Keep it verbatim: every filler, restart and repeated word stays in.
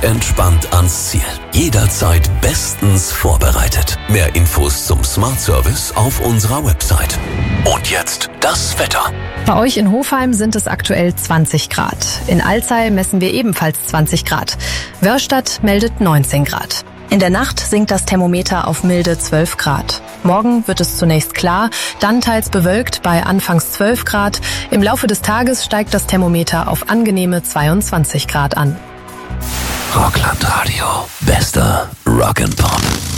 entspannt ans Ziel. Jederzeit bestens vorbereitet. Mehr Infos zum Smart Service auf unserer Website. Und jetzt das Wetter. Bei euch in Hofheim sind es aktuell zwanzig Grad. In Alzey messen wir ebenfalls zwanzig Grad. Wörrstadt meldet neunzehn Grad. In der Nacht sinkt das Thermometer auf milde zwölf Grad. Morgen wird es zunächst klar, dann teils bewölkt bei anfangs zwölf Grad. Im Laufe des Tages steigt das Thermometer auf angenehme zweiundzwanzig Grad an. Rockland Radio. Bester Rock'n'Pop.